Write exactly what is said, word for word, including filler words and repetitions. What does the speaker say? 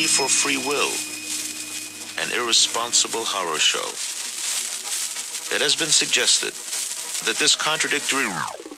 Plea for Free Will, an irresponsible horror show. It has been suggested that this contradictory